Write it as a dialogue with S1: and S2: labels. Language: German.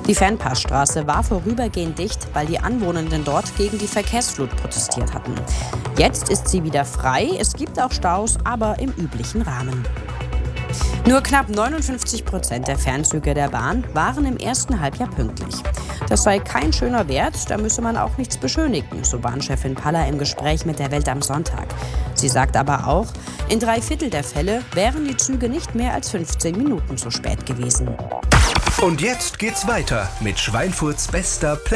S1: Die Fernpassstraße war vorübergehend dicht, weil die Anwohnenden dort gegen die Verkehrsflut protestiert hatten. Jetzt ist sie wieder frei, es gibt auch Staus, aber im üblichen Rahmen. Nur knapp 59% der Fernzüge der Bahn waren im ersten Halbjahr pünktlich. Das sei kein schöner Wert, da müsse man auch nichts beschönigen, so Bahnchefin Paller im Gespräch mit der Welt am Sonntag. Sie sagt aber auch, in 3/4 der Fälle wären die Züge nicht mehr als 15 Minuten zu spät gewesen.
S2: Und jetzt geht's weiter mit Schweinfurts bester